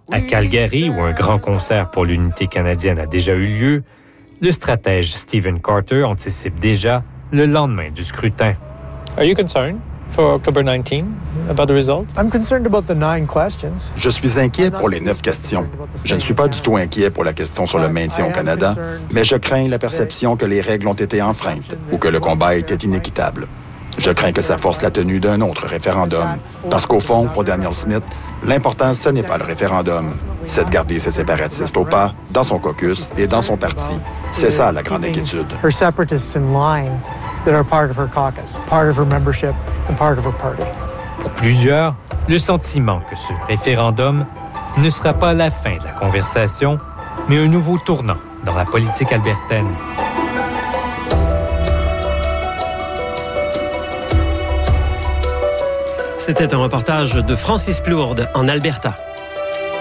À Calgary, où un grand concert pour l'unité canadienne a déjà eu lieu, le stratège Stephen Carter anticipe déjà le lendemain du scrutin. Are you concerned for October 19 about the results? I'm concerned about the 9 questions. Je suis inquiet pour les 9 questions. Je ne suis pas du tout inquiet pour la question sur le maintien au Canada, mais je crains la perception que les règles ont été enfreintes ou que le combat était inéquitable. Je crains que ça force la tenue d'un autre référendum. Parce qu'au fond, pour Danielle Smith, l'important, ce n'est pas le référendum. C'est de garder ses séparatistes au pas, dans son caucus et dans son parti. C'est ça, la grande inquiétude. Her separatists in line that are part of her caucus, part of her membership and part of her party. Pour plusieurs, le sentiment que ce référendum ne sera pas la fin de la conversation, mais un nouveau tournant dans la politique albertaine. C'était un reportage de Francis Plourde en Alberta.